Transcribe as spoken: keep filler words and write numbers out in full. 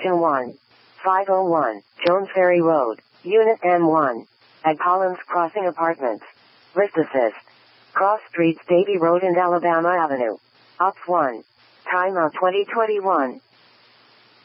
Location one. five oh one, Jones Ferry Road, Unit M one. At Collins Crossing Apartments. List assist. Cross streets Davie Road and Alabama Avenue. Ops one. Time out twenty twenty-one.